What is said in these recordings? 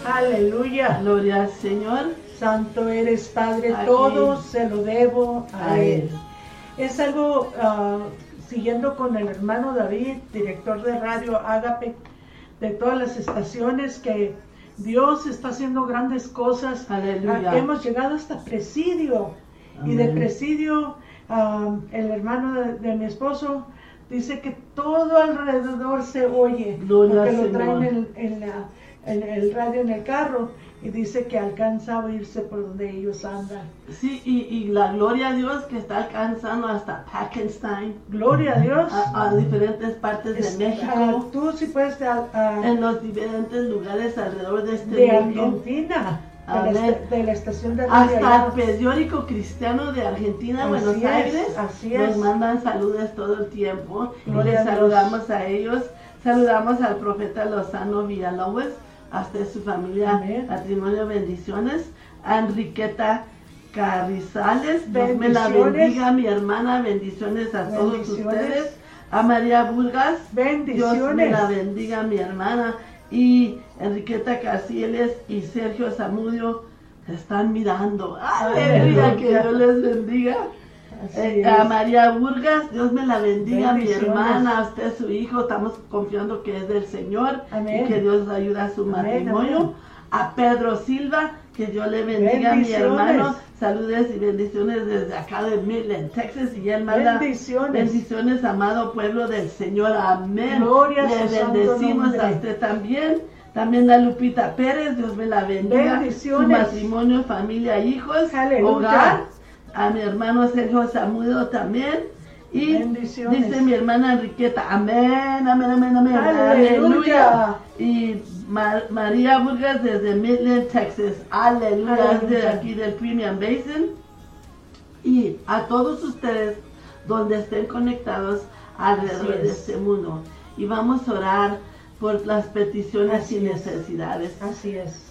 Aleluya. Gloria al Señor. Santo eres, Padre, Aquí. todo se lo debo a A Él. Él. Es algo, siguiendo con el hermano David, director de Radio Ágape, de todas las estaciones, que Dios está haciendo grandes cosas. Aleluya. Hemos llegado hasta presidio. Y de Amén. presidio, el hermano de mi esposo dice que todo alrededor se oye, Gloria porque al lo Señor. traen en el radio en el carro, y dice que alcanza a oírse por donde ellos andan. Sí, y la gloria a Dios que está alcanzando hasta Pakistan, Gloria a Dios. a diferentes partes de México, Tú sí puedes en los diferentes lugares alrededor de este de mundo. Argentina, Amén. de la estación de radio Hasta allá. el periódico cristiano de Argentina, Así Buenos es, Aires, así nos es. mandan saludos todo el tiempo. Gloria Les a Dios. saludamos a ellos. Saludamos al profeta Lozano Villalobos, hasta su familia, Amén. matrimonio, bendiciones. A Enriqueta Carrizales, Dios me la Bendiciones. bendiga, mi hermana, bendiciones a todos Bendiciones. ustedes. A María Burgas, Dios me Bendiciones. la bendiga, mi hermana. Y Enriqueta Caciles y Sergio Zamudio te están mirando. Aleluya, Aleluya. que Dios les bendiga. Así A es. María Burgas, Dios me la bendiga, mi Bendiciones. hermana, a usted, su hijo, estamos confiando que es del Señor. Amén. Y que Dios ayuda a su Amén, matrimonio. amén. A Pedro Silva, que Dios le bendiga, mi Bendiciones. hermano. Saludos y bendiciones desde acá de Midland, Texas. Y él manda Bendiciones. bendiciones, amado pueblo del Señor. Amén. Gloria a Le su santo bendecimos nombre. a usted también. También a Lupita Pérez, Dios me la bendiga. Bendiciones. Su matrimonio, familia, hijos, Aleluya. hogar. A mi hermano Sergio Zamudio también. Y Bendiciones. dice mi hermana Enriqueta, amén, amén, amén, amén. Aleluya. Y María Burgas desde Midland, Texas. Aleluya. Es de Aleluya. aquí del Premium Basin. Y a todos ustedes donde estén conectados alrededor Así de es. este mundo. Y vamos a orar por las peticiones Así y es. necesidades. Así es.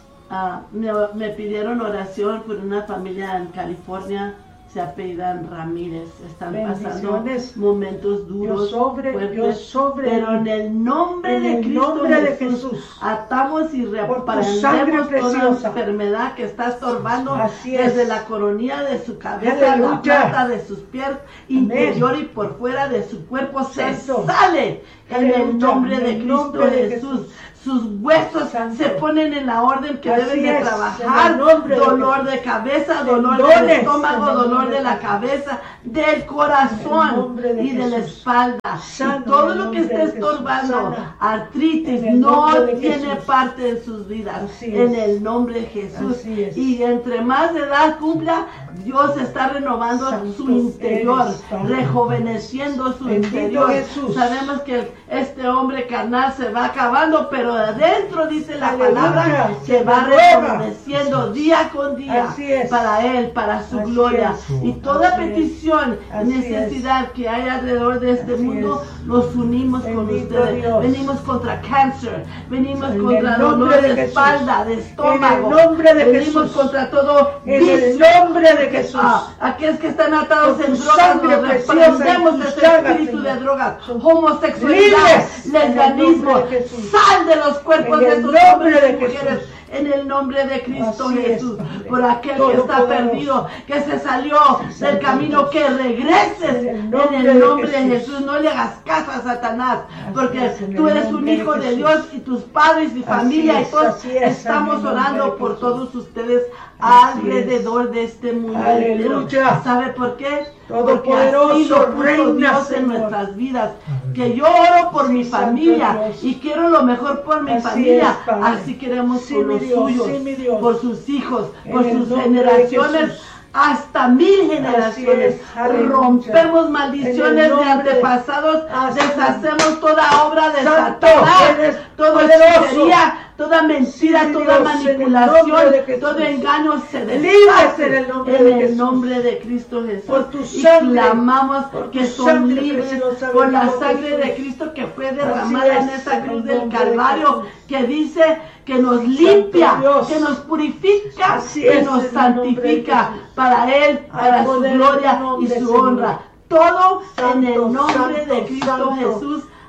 Me pidieron oración por una familia en California, se apellidan Ramírez. Están pasando Bendiciones. momentos duros, fuertes, pero en el nombre en de el Cristo nombre de Jesús, Jesús, atamos y por tu sangre reprendemos toda preciosa. enfermedad que está estorbando Así es. desde la coronilla de su cabeza, Aleluya. la planta de sus pies, interior y por fuera de su cuerpo. Se Santo. sale en el Aleluya. nombre En de el Cristo nombre de Jesús. Jesús. Sus huesos Santo. se ponen en la orden que Así deben de es, trabajar. en el nombre de Dolor Jesús. de cabeza, dolor del Tendones, estómago, en el dolor nombre de la de cabeza, del En el corazón nombre de y de la Jesús. espalda. Sana, Y todo en el lo que nombre esté de Jesús. estorbando, Sana. artritis, En el no nombre de tiene Jesús. parte en sus vidas. Así En es. el nombre de Jesús. Así es. Y entre más edad cumpla, Dios está renovando Santo su interior, eres, Padre. rejuveneciendo su Bendito interior. Jesús. Sabemos que este hombre carnal se va acabando, pero adentro dice la Aleluya. palabra que Se va renueva. rejuveneciendo día con día. Así es. Para Él, para su Así gloria. es. Y toda Así es. petición y Así necesidad que hay alrededor de este Así mundo, es. nos unimos con Bendito ustedes. Dios. Venimos contra cáncer, venimos En contra el nombre dolor de de Jesús. espalda, de estómago. En el nombre de venimos Jesús. contra todo En el vicio. nombre de Jesús. Aquellos que están atados Por en tu drogas, sangre nos preciosa reprendemos y tus este llagas, espíritu de Señor. drogas, Son homosexualidad, libres en el lesbianismo. nombre de Jesús. Sal de los cuerpos En de el estos nombre hombres de y mujeres. Jesús. En el nombre de Cristo Así es, Jesús, Padre. por aquel que está Todopoderoso. perdido, que se salió del Santo camino, Dios. que regreses En el en nombre el de nombre de Jesús. Jesús. No le hagas caso a Satanás, Así porque es, en tú el eres un nombre de hijo de Jesús. Dios y tus padres y familia y es, todos así es, estamos en el nombre orando de por Jesús. todos ustedes Así alrededor de este mundo Aleluya. entero. ¿Sabe por qué? Porque Todopoderoso así lo puso reina, Dios en Señor. nuestras vidas. Que yo oro por Sí, mi Santo familia Dios. y quiero lo mejor por mi Así familia. es, Padre. Así queremos Sí, por mi los Dios, suyos, sí, mi Dios. por sus hijos, En por el sus nombre de generaciones. Jesús. Hasta 1000 generaciones. es, aleluya. Rompemos En maldiciones el de nombre- antepasados. Así. Deshacemos toda obra de Santo, Satanás. eres Toda poderoso. hechicería, toda mentira, Sí, toda Dios, en el manipulación, nombre de Jesús. todo engaño se Libres deshace en el nombre en de el Jesús. nombre de Cristo Jesús. Por tu Y sangre, clamamos por que tu son sangre libres preciosa, por la bendito sangre de Jesús. Cristo que fue Así derramada en es, esa en cruz el del nombre de Calvario, Jesús. que dice que nos limpia, Dios. que nos purifica Así y es, nos en el nombre de santifica Jesús. para Él, para Al su poder gloria del nombre, y su Señor. honra. Todo en Santo, el nombre santo, de Cristo santo. Jesús.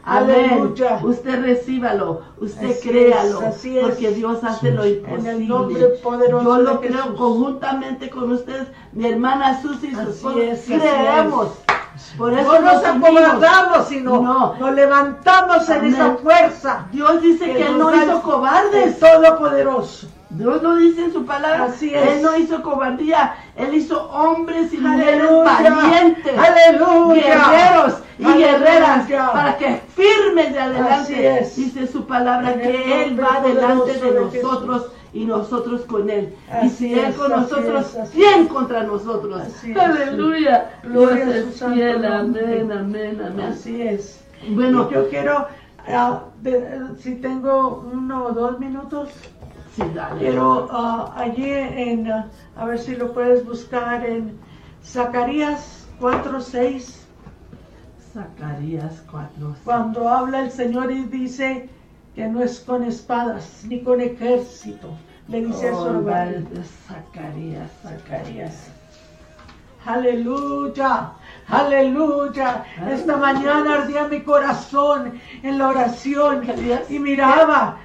Amén. Aleluya. Usted recíbalo, usted Así créalo, es, así es. porque Dios hace lo En imposible. el nombre poderoso Yo de lo creo Jesús. conjuntamente con ustedes, mi hermana Susi y su Así esposo. es, así Creemos. Por eso No nos unimos. acobardamos, sino No. nos levantamos en Amén. esa fuerza. Dios dice que Él nos no da hizo el cobardes. Todopoderoso. Dios lo dice en su palabra. Así es. Él no hizo cobardía. Él hizo hombres y mujeres Aleluya. valientes. Aleluya. Guerreros y Aleluya. guerreras. Para que firmes de Así adelante. es. Dice su palabra En el que Él nombre va delante poderoso de de nosotros y nosotros con Él. Así y si Él es, con así nosotros, es, así ¿quién es. contra nosotros? Así es. Aleluya. Gloria Dios a su es santo fiel. nombre. Amén, amén, amén. Así es. Bueno, Y yo quiero, si tengo 1 o 2 minutos, sí, dale. quiero allí a ver si lo puedes buscar en Zacarías 4:6, Zacarías 4. cuando habla el Señor y dice que no es con espadas ni con ejército, le dice a Zorobabel. Zacarías. Aleluya, aleluya. Esta mañana ardía mi corazón en la oración y miraba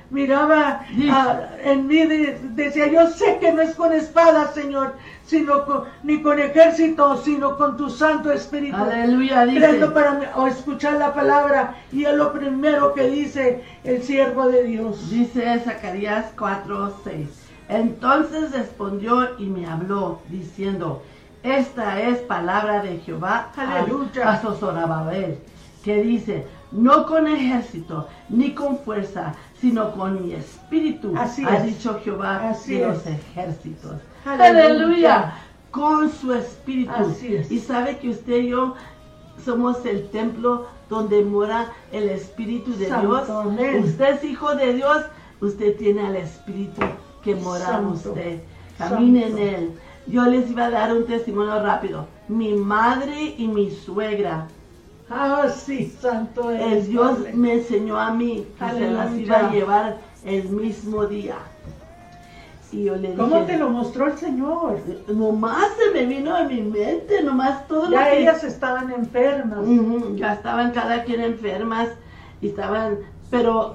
en mí, decía, yo sé que no es con espada, Señor, ni con ejército, sino con tu Santo Espíritu. Aleluya, dice. Prendo para escuchar la palabra y es lo primero que dice el siervo de Dios. Dice Zacarías 4:6. Entonces respondió y me habló diciendo, esta es palabra de Jehová Aleluya. a Zorobabel, que dice, no con ejército ni con fuerza, sino con mi espíritu, Así ha es. dicho Jehová Así de es. los ejércitos. Aleluya. Aleluya. Con su espíritu. Así es. Y sabe que usted y yo somos el templo donde mora el espíritu de Santo, Dios. amén. Usted es hijo de Dios, usted tiene al espíritu que mora en Santo, usted. Camine en santo. él. Yo les iba a dar un testimonio rápido. Mi madre y mi suegra, Ah, sí, santo el es. Dios Padre. me enseñó a mí que se las Aleluya. iba a llevar el mismo día. Y yo le ¿Cómo dije, te lo mostró el Señor? nomás se me vino a mi mente, nomás todo lo Ya que... ellas estaban enfermas. Ujú, ya estaban cada quien enfermas y estaban, pero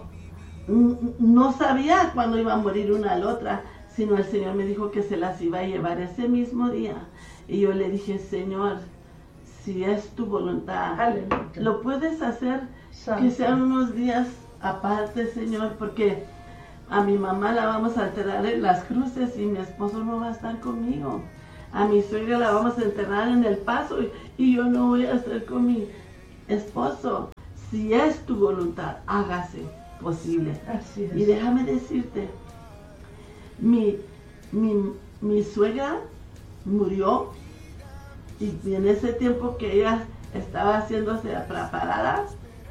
no sabía cuándo iba a morir una a la otra, sino el Señor me dijo que se las iba a llevar ese mismo día. Y yo le dije, Señor, si es tu voluntad, Aleluya. lo puedes hacer Santo. que sean unos días aparte, Señor, porque a mi mamá la vamos a enterrar en Las Cruces y mi esposo no va a estar conmigo. A mi suegra la vamos a enterrar en El Paso y yo no voy a estar con mi esposo. Si es tu voluntad, hágase posible. Así es. Y déjame decirte, mi suegra murió y en ese tiempo que ella estaba haciéndose preparada,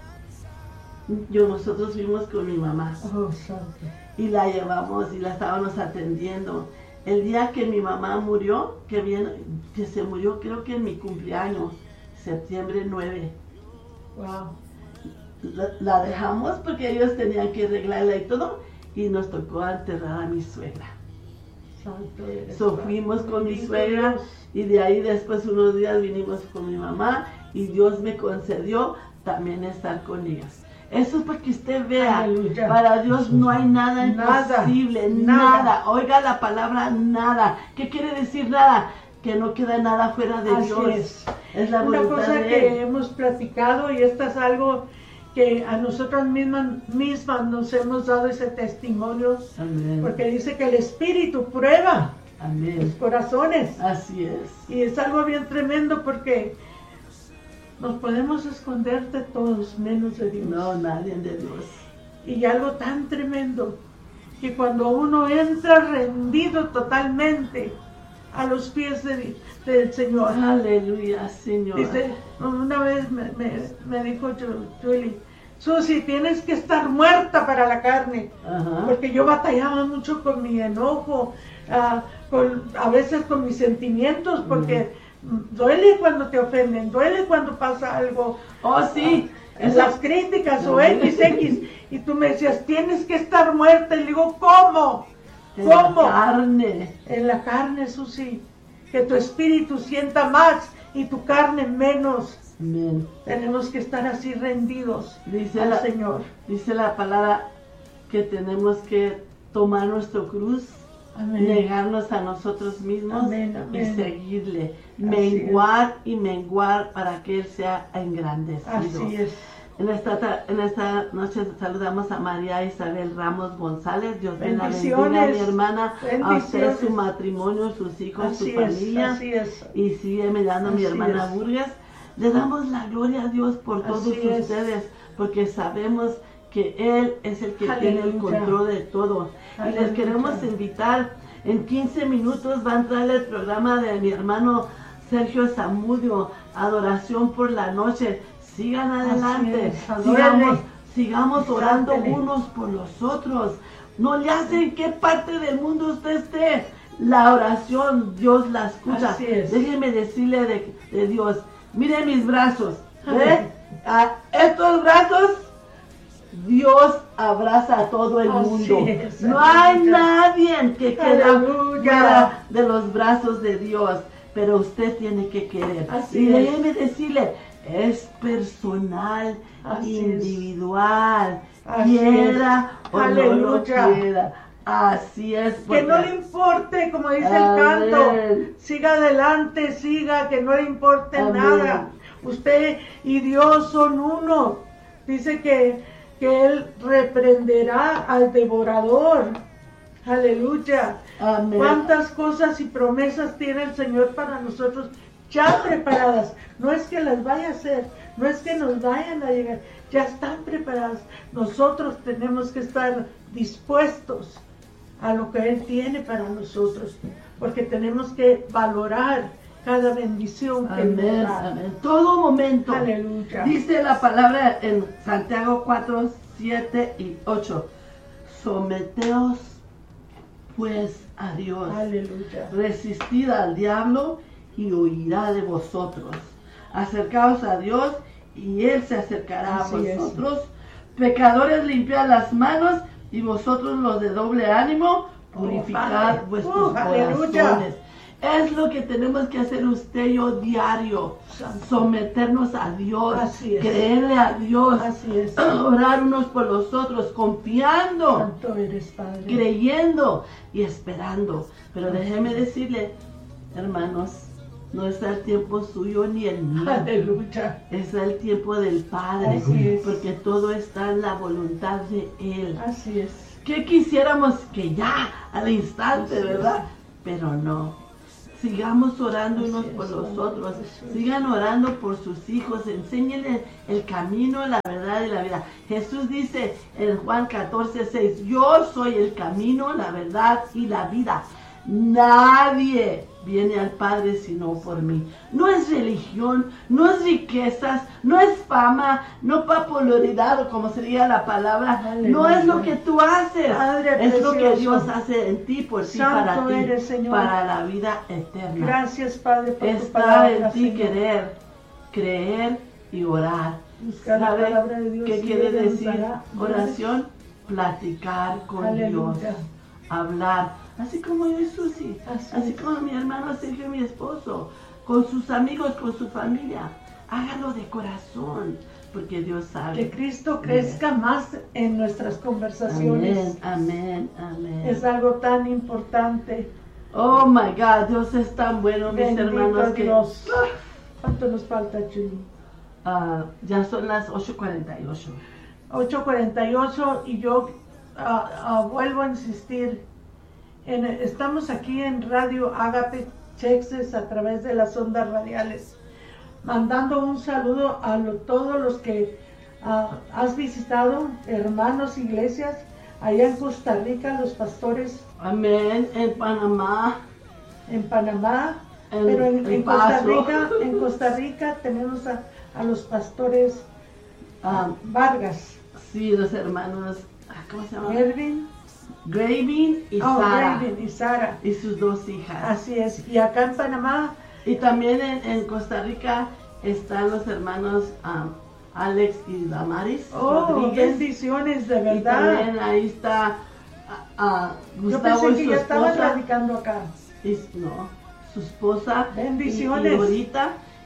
nosotros fuimos con mi mamá Oh, santo. y la llevamos y la estábamos atendiendo. El día que mi mamá murió, que se murió creo que en mi cumpleaños, septiembre 9, Wow. la dejamos porque ellos tenían que arreglarla y todo y nos tocó enterrar a mi suegra. Santo eres, So, Padre. fuimos con mi Bendito suegra Dios. y de ahí después unos días vinimos con mi mamá y Dios me concedió también estar con ellos. Eso es para que usted vea, Aleluya. para Dios no hay nada Nada, imposible, nada. nada. Oiga la palabra nada. ¿Qué quiere decir nada? Que no queda nada fuera de Así Dios. es. la Una voluntad cosa de que Él. hemos platicado y esto es algo que a nosotras mismas nos hemos dado ese testimonio, Amén. porque dice que el Espíritu prueba los Amén. corazones. Así es. Y es algo bien tremendo porque nos podemos esconder de todos menos de Dios. No, nadie de Dios. Y algo tan tremendo que cuando uno entra rendido totalmente a los pies del Señor. Aleluya, Señor. Dice, una vez me dijo Julie, Susi, tienes que estar muerta para la carne. Ajá. Porque yo batallaba mucho con mi enojo, a veces con mis sentimientos, porque duele cuando te ofenden, duele cuando pasa algo. Oh, sí. Las críticas o XX. Y tú me decías, tienes que estar muerta. Y le digo, ¿cómo? En ¿Cómo? la carne. En la carne, Susi. Que tu espíritu sienta más y tu carne menos. Amén. Tenemos que estar así rendidos Dice al Señor. Dice la palabra que tenemos que tomar nuestra cruz, Amén. negarnos a nosotros mismos Amén, y amén. seguirle, Así menguar y menguar para que Él sea engrandecido. Así es. En esta noche saludamos a María Isabel Ramos González. Dios me la bendiga, Bendiciones. mi hermana, a usted, Bendiciones. su matrimonio, sus hijos, Así su es, familia. así es. Y sigue mirando a mi Así hermana es. Burgues. Le damos la gloria a Dios por todos Así es. ustedes, porque sabemos que Él es el que tiene el Aleluya. control de todo. Y les Aleluya. queremos invitar, en 15 minutos va a entrar el programa de mi hermano Sergio Zamudio, Adoración por la Noche. Sigan adelante, es, adórale. sigamos orando Cántele. unos por los otros. No le hace en qué parte del mundo usted esté. La oración, Dios la escucha. Así es. Déjeme decirle de Dios, mire mis brazos, ¿ve? A estos brazos, Dios abraza a todo el Así mundo. es, No aleluya. hay nadie que quede Aleluya. fuera de los brazos de Dios, pero usted tiene que querer. Así Y es. déjeme decirle, es personal, Así es. individual, Así quiera es. o no lo Aleluya. quiera. Así es. Que no le importe, como dice el Amén. canto, siga adelante, siga, que no le importe Amén. nada. Usted y Dios son uno. Dice que Él reprenderá al devorador. Aleluya. Amén. ¿Cuántas cosas y promesas tiene el Señor para nosotros ya preparadas? No es que las vaya a hacer, no es que nos vayan a llegar, ya están preparadas. Nosotros tenemos que estar dispuestos a lo que Él tiene para nosotros, porque tenemos que valorar cada bendición que Él Amén, nos da. amén. Todo momento. Aleluya. Dice la palabra en Santiago 4, 7 y 8. Someteos pues a Dios. Aleluya. Resistid al diablo y huirá de vosotros. Acercaos a Dios y Él se acercará Así a es. vosotros. Pecadores, limpiad las manos y vosotros los de doble ánimo, purificad Padre. vuestros Aleluya. corazones. Es lo que tenemos que hacer usted y yo diario. Santo. Someternos a Dios, Así es. creerle a Dios, Así es. orar unos por los otros, confiando, Santo eres, Padre. creyendo y esperando. Pero déjeme decirle, hermanos, no es el tiempo suyo ni el mío. Aleluya. Es el tiempo del Padre, Así es. porque todo está en la voluntad de Él. Así es. Que quisiéramos que ya, al instante, Así es. ¿verdad? Pero no. Sigamos orando unos Así es, por los Padre, otros. así es. Sigan orando por sus hijos. Enséñenle el camino, la verdad y la vida. Jesús dice en Juan 14:6, yo soy el camino, la verdad y la vida. Nadie viene al Padre sino por mí. No es religión, no es riquezas, no es fama, no popularidad o como sería la palabra. Aleluya. No es lo que tú haces, Padre es lo que precioso. Dios hace en ti, por ti, Santo para ti, eres, Señor. para la vida eterna. Gracias, Padre, por tu Está palabra, en ti Señor. querer, creer y orar. Buscar la ¿Sabe palabra de Dios qué y quiere ella nos decir dará oración? Platicar con Aleluya. Dios, hablar, así como yo y Susi, Así así es. como mi hermano Sergio, mi esposo, con sus amigos, con su familia. Hágalo de corazón, porque Dios sabe. Que Cristo crezca más en nuestras conversaciones. Amén, amén, amén. Es algo tan importante. Oh my God, Dios es tan bueno, mis Bendito hermanos, que Dios. ¿Cuánto nos falta, Chuy? ya son las 8:48. 8:48 y yo vuelvo a insistir. Estamos aquí en Radio Agape Texas a través de las ondas radiales, mandando un saludo a todos los que has visitado, hermanos, iglesias, allá en Costa Rica, los pastores Amén, en Panamá. en Panamá, En pero El en Costa Paso. Rica, tenemos a los pastores Vargas, Sí, los hermanos, ¿cómo se llama? Ervin, Gravin y Sara. Ervin y Sara. Y sus dos hijas. Así es, y acá en Panamá, Y también en Costa Rica están los hermanos Alex y Damaris Rodríguez. bendiciones, de Y verdad. también ahí está Yo Gustavo pensé y que su ya estaban esposa. radicando acá. No, su esposa. Bendiciones. Y ahorita.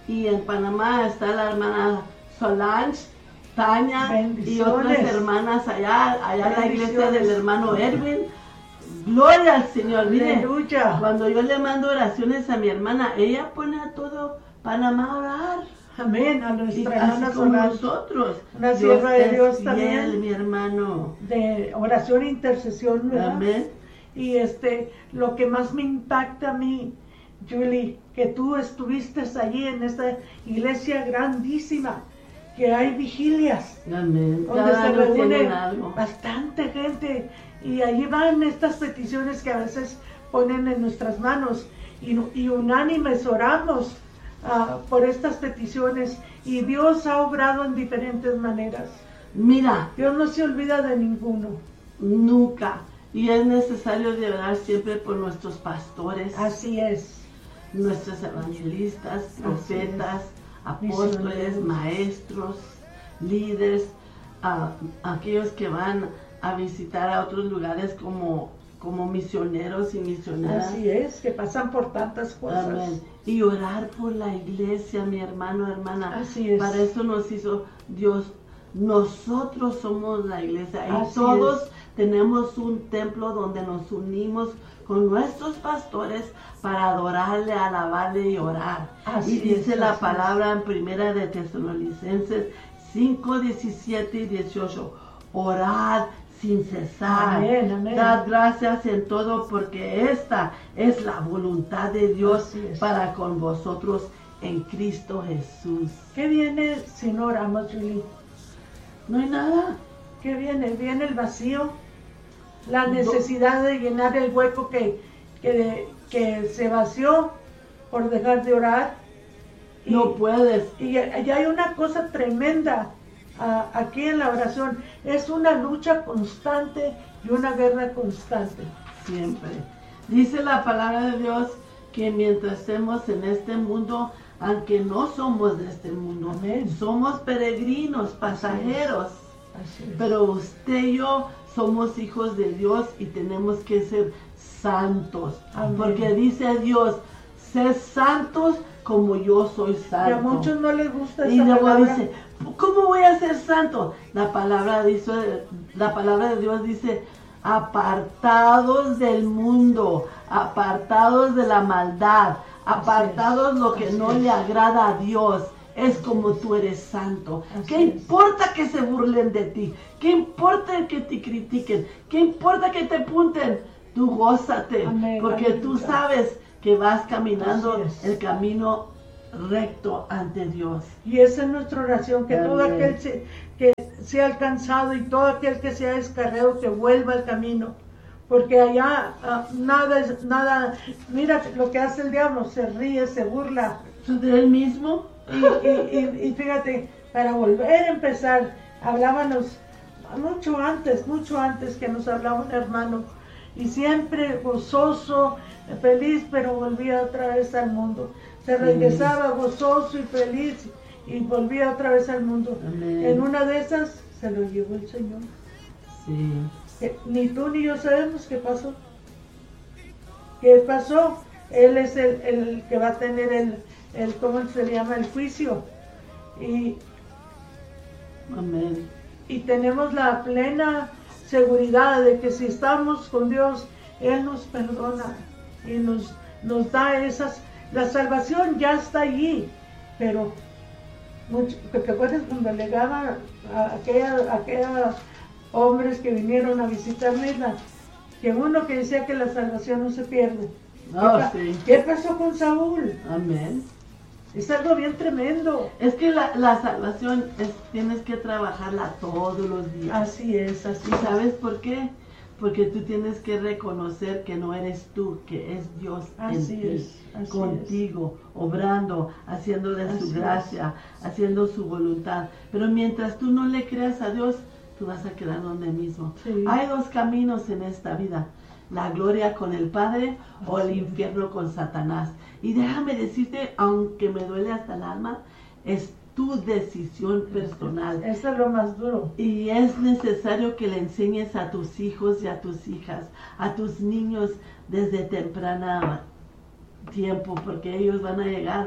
y en Panamá está la hermana Solange, Tania y otras hermanas allá en la iglesia del hermano Erwin. Gloria al Señor. Mire, cuando yo le mando oraciones a mi hermana, ella pone a todo Panamá a orar. Amén, a nuestra hermana Solange. Nosotros. Una sierva de Dios fiel, también. Mi hermano. De oración e intercesión, ¿verdad? Amén. Y lo que más me impacta a mí, Julie, que tú estuviste allí en esta iglesia grandísima, que hay vigilias. Amén. Donde se reúne bastante gente y allí van estas peticiones que a veces ponen en nuestras manos y unánimes oramos por estas peticiones y Dios ha obrado en diferentes maneras. Mira, Dios no se olvida de ninguno. Nunca. Y es necesario de orar siempre por nuestros pastores. Así es. Nuestros evangelistas, profetas, apóstoles, maestros, líderes, aquellos que van a visitar a otros lugares como misioneros y misioneras. Así es, que pasan por tantas cosas. Amén. Y orar por la iglesia, mi hermano, hermana. Así es. Para eso nos hizo Dios. Nosotros somos la iglesia y Así todos tenemos un templo donde nos unimos con nuestros pastores para adorarle, alabarle y orar. Así y dice es, la palabra en Primera de Tesalonicenses 5, 17 y 18. Orad sin cesar. Amén, amén. Dad gracias en todo porque esta es la voluntad de Dios para con vosotros en Cristo Jesús. ¿Qué viene si no oramos, Julie? No hay nada. ¿Qué viene? Viene el vacío, la necesidad de llenar el hueco que se vació por dejar de orar. No puedes. Y hay una cosa tremenda aquí en la oración. Es una lucha constante y una guerra constante. Siempre. Dice la palabra de Dios que mientras estemos en este mundo, aunque no somos de este mundo, amén, somos peregrinos, pasajeros. Así es. Pero usted y yo somos hijos de Dios y tenemos que ser santos. Amén. Porque dice Dios, sed santos como yo soy santo. Y a muchos no les gusta y esa luego palabra. dice, ¿cómo voy a ser santo? La palabra de Dios dice, apartados del mundo, apartados de la maldad, apartados lo que no le agrada a Dios. Es como tú eres santo. ¿Qué importa que se burlen de ti? ¿Qué importa que te critiquen? ¿Qué importa que te apunten? Tú gózate, amén, porque amén, tú sabes que vas caminando el camino recto ante Dios. Y esa es nuestra oración, que amén, todo aquel que sea alcanzado y todo aquel que sea descarriado, que vuelva al camino. Porque allá nada, mira lo que hace el diablo, se ríe, se burla. ¿De él mismo? Y fíjate, para volver a empezar, hablábamos mucho antes que nos hablaba un hermano, y siempre gozoso, feliz, pero volvía otra vez al mundo. Se regresaba gozoso y feliz y volvía otra vez al mundo. Amén. En una de esas se lo llevó el Señor. Sí. Ni tú ni yo sabemos qué pasó. ¿Qué pasó? Él es el que va a tener el ¿cómo se llama? El juicio. Amén. Y tenemos la plena seguridad de que si estamos con Dios, Él nos perdona y nos da la salvación ya está allí, pero ¿te acuerdas cuando alegaba a aquellos hombres que vinieron a visitar Mirna? Que uno que decía que la salvación no se pierde. ¿Qué pasó con Saúl? Amén. Es algo bien tremendo. Es que la salvación tienes que trabajarla todos los días. Así es. ¿Y sabes por qué? Porque tú tienes que reconocer que no eres tú, que es Dios en ti, contigo, obrando, haciendo de su gracia, haciendo su voluntad. Pero mientras tú no le creas a Dios, tú vas a quedar donde mismo. Sí. Hay dos caminos en esta vida: la gloria con el Padre o el infierno con Satanás. Y déjame decirte, aunque me duele hasta el alma, es tu decisión personal. Eso es lo más duro. Y es necesario que le enseñes a tus hijos y a tus hijas, a tus niños desde temprana tiempo, porque ellos van a llegar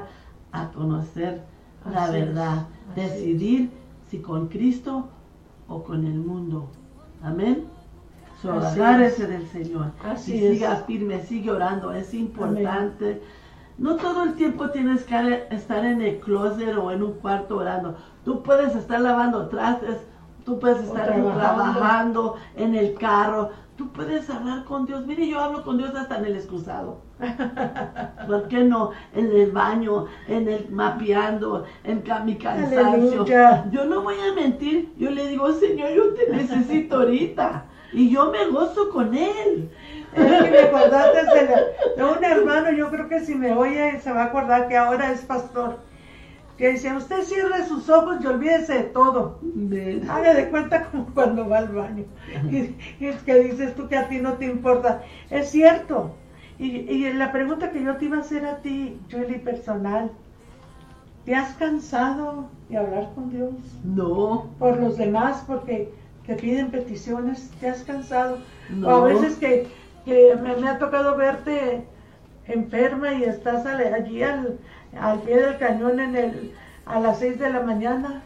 a conocer la Así es, verdad, así es. decidir si con Cristo o con el mundo. Amén. So, Así agárrese del Señor Así y es. siga firme, sigue orando, es importante. No todo el tiempo tienes que estar en el closet o en un cuarto orando. Tú puedes estar lavando trastes, tú puedes estar trabajando en el carro, tú puedes hablar con Dios. Mire, yo hablo con Dios hasta en el excusado. ¿Por qué no? En el baño, en el mapeando, en mi cansancio. Aleluya. Yo no voy a mentir, yo le digo, Señor, yo te necesito ahorita. Y yo me gozo con Él. Es que me acordaste de un hermano, yo creo que si me oye se va a acordar que ahora es pastor. Que dice, usted cierre sus ojos y olvídese de todo. Haga de cuenta como cuando va al baño. Y es que dices tú que a ti no te importa. Es cierto. Y la pregunta que yo te iba a hacer a ti, Julie, personal. ¿Te has cansado de hablar con Dios? No. Por los demás, porque te piden peticiones. ¿Te has cansado? No. O a veces que me ha tocado verte enferma y estás allí al pie del cañón a las 6 de la mañana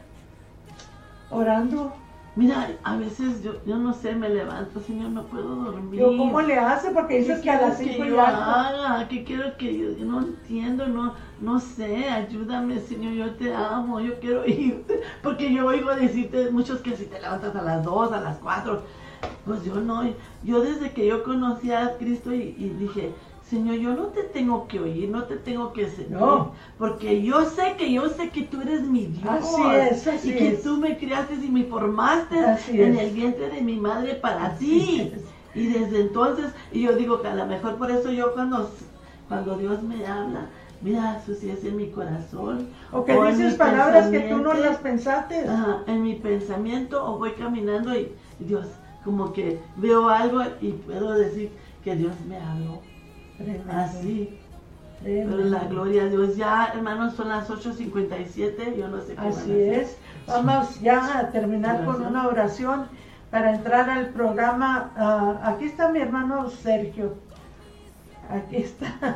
orando. Mira, a veces yo no sé, me levanto, Señor, no puedo dormir. Yo, ¿cómo le hace? Porque dices que a las 5 yo ya. haga? ¿Qué quiero que yo no entiendo? No sé, ayúdame, Señor, yo te amo, yo quiero irte. Porque yo oigo decirte muchos que si te levantas a las 2, a las 4, pues yo no. Yo desde que yo conocí a Cristo y dije, Señor, yo no te tengo que oír, no te tengo que sentir, No. porque yo sé que tú eres mi Dios. Así es, así y que es. tú me criaste y me formaste Así en es. el vientre de mi madre para Así ti. es. Y desde entonces, y yo digo que a lo mejor por eso yo cuando Dios me habla, mira, Susi, es en mi corazón. O que en dices mi palabras que tú no pensamiento, las pensaste. en mi pensamiento, o voy caminando y Dios, como que veo algo y puedo decir que Dios me habló. Tremendo. Así. Tremendo. Pero la gloria a Dios. Ya, hermanos, son las 8:57. Yo no sé qué van a Así hacer. es. Vamos ya a terminar con una oración para entrar al programa. Aquí está mi hermano Sergio. Aquí está.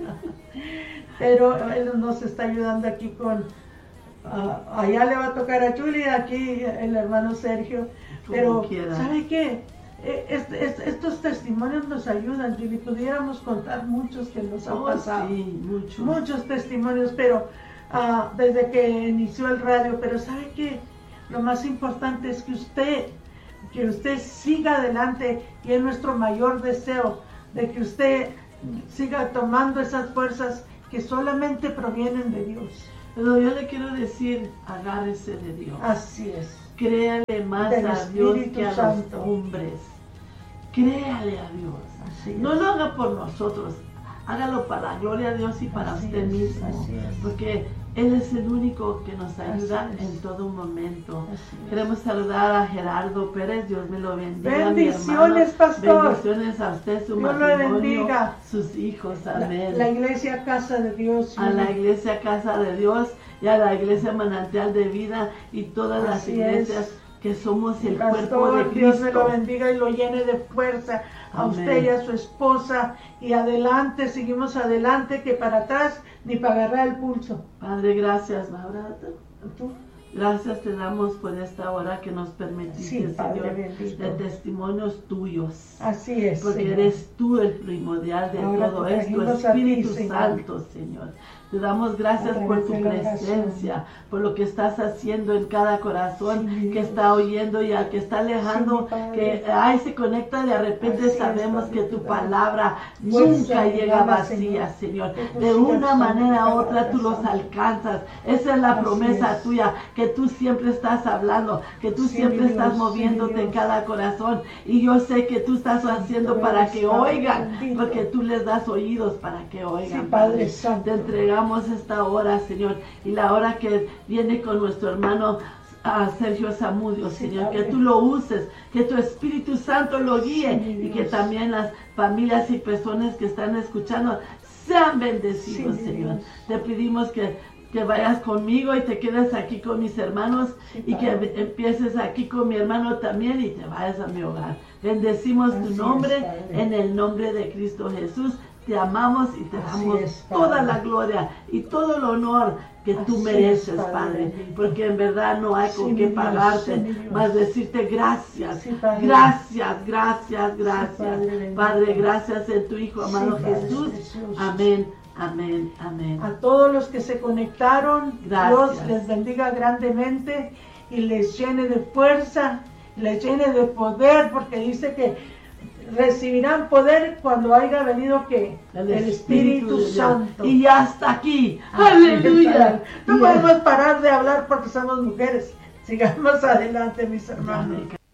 Pero él nos está ayudando aquí con... allá le va a tocar a Julie, aquí el hermano Sergio. Como Pero, quiera. ¿sabe qué? Estos testimonios nos ayudan, Julie. Pudiéramos contar muchos que nos han pasado. Sí, mucho. Muchos testimonios, pero desde que inició el radio. Pero ¿sabe qué? Lo más importante es que usted siga adelante, y es nuestro mayor deseo de que usted siga tomando esas fuerzas que solamente provienen de Dios. Pero yo le quiero decir, agárrese de Dios. Así es. Créale más Del a Dios Espíritu que a Santo. los hombres. Créale a Dios. Así es. No lo haga por nosotros. Hágalo para la gloria de Dios y para Así usted es, mismo. así es. Porque Él es el único que nos ayuda Así es. en todo momento. Así es. Queremos saludar a Gerardo Pérez. Dios me lo bendiga. Bendiciones, mi hermano. pastor. Bendiciones a usted, su Dios lo matrimonio, bendiga. sus hijos. Amén. La iglesia Casa de Dios. A la iglesia Casa de Dios y a la iglesia Manantial de Vida y todas las Así iglesias es. que somos el cuerpo de Pastor, Dios me lo Cristo. bendiga y lo llene de fuerza a Amén. usted y a su esposa. Y adelante, seguimos adelante, que para atrás ni para agarrar el pulso. Padre, gracias, Laura. ¿Tú? Gracias te damos por esta hora que nos permitiste, Sí, Padre Señor, bendito. de testimonios tuyos. Así es, Porque Señor. eres tú el primordial de Ahora todo te esto, trajimos a ti, Espíritu Señor. Santo, Señor. Te damos gracias A por través tu de la oración. presencia, por lo que estás haciendo en cada corazón Sí, que Dios. está oyendo y al que está alejando, Sí, Padre. que se conecta de repente. Así es, sabemos Padre. que tu palabra Fuerza nunca y llega gana, vacía, Señor. Que tú De sigas una con manera tu u otra palabra, tú los Santo. alcanzas. Esa es la Así promesa es. tuya, que tú siempre estás hablando, que tú Sí, siempre mi Dios, estás sí, moviéndote mi en Dios. cada corazón. Y yo sé que tú estás haciendo Santo para eres, que Padre oigan, bendito. porque tú les das oídos para que oigan. Sí, Padre Santo. Te entregamos esta hora, Señor, y la hora que viene con nuestro hermano Sergio Zamudio, Sí, Señor, Padre. que tú lo uses, que tu Espíritu Santo lo guíe, Sí, mi y Dios. que también las familias y personas que están escuchando sean bendecidos, Sí, mi Señor. Dios. Te pedimos que vayas conmigo y te quedes aquí con mis hermanos, Sí, y que Padre. empieces aquí con mi hermano también y te vayas a mi hogar. Bendecimos Así tu es, nombre Padre. en el nombre de Cristo Jesús. te amamos y te Así damos es, Padre. toda la gloria y todo el honor que tú Así mereces, es, Padre Padre, bendito. porque en verdad no hay con Sí, qué mi Dios, pagarte, sí, mi Dios. más decirte gracias, Sí, Padre. gracias, gracias, gracias. Padre bendito. Padre, gracias en tu Hijo amado Sí, Padre Jesús. precioso. Amén, amén, amén. A todos los que se conectaron, Gracias. Dios les bendiga grandemente y les llene de fuerza, les llene de poder, porque dice que recibirán poder cuando haya venido que el Espíritu de Dios. Santo. Y ya está aquí. Así es, Aleluya. Padre. No Y- podemos parar de hablar porque somos mujeres. Sigamos adelante, mis hermanos. Amén.